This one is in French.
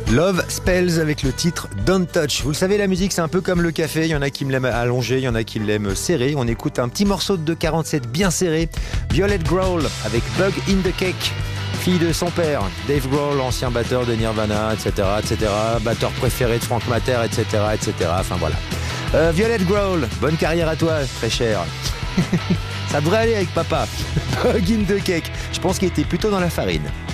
Love Spells avec le titre Don't Touch. Vous le savez, la musique c'est un peu comme le café, il y en a qui me l'aiment allongé, il y en a qui l'aiment serré. On écoute un petit morceau de 2,47 bien serré. Violet Grohl avec Bug in the Cake, fille de son père, Dave Grohl, ancien batteur de Nirvana, etc., batteur préféré de Frank Mater, etc., enfin voilà. Violet Grohl, bonne carrière à toi, très cher. Ça devrait aller avec papa. Bug in the Cake, je pense qu'il était plutôt dans la farine.